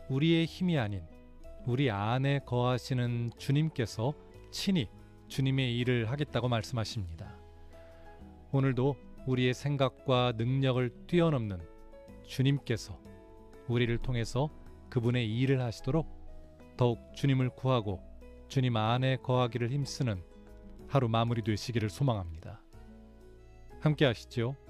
우리의 힘이 아닌 우리 안에 거하시는 주님께서 친히 주님의 일을 하겠다고 말씀하십니다. 오늘도 우리의 생각과 능력을 뛰어넘는 주님께서 우리를 통해서 그분의 일을 하시도록 더욱 주님을 구하고 주님 안에 거하기를 힘쓰는 하루 마무리 되시기를 소망합니다. 함께 하시죠.